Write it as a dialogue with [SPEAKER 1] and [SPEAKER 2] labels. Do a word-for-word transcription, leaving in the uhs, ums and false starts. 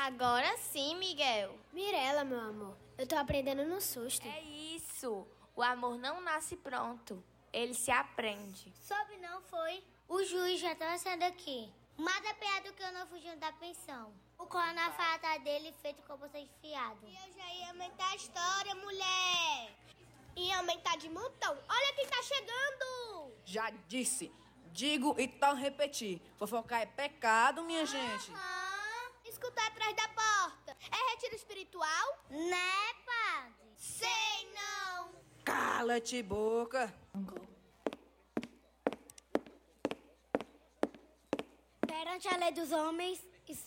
[SPEAKER 1] Agora sim, Miguel.
[SPEAKER 2] Mirela, meu amor, eu tô aprendendo no susto.
[SPEAKER 3] É isso. O amor não nasce pronto. Ele se aprende.
[SPEAKER 4] Soube não, foi? O juiz já tá saindo aqui. Mais é pior do que eu não fugindo da pensão. O coronel fala tá dele feito com você enfiado.
[SPEAKER 5] E eu já ia aumentar a história, mulher. Ia aumentar de montão. Olha quem tá chegando.
[SPEAKER 6] Já disse. Digo e torno a repetir. Fofocar é pecado, minha gente.
[SPEAKER 5] Ah, escutar atrás da porta. É retiro espiritual?
[SPEAKER 4] Né, padre?
[SPEAKER 5] Sei não.
[SPEAKER 6] Cala-te, boca.
[SPEAKER 2] Perante a lei dos homens,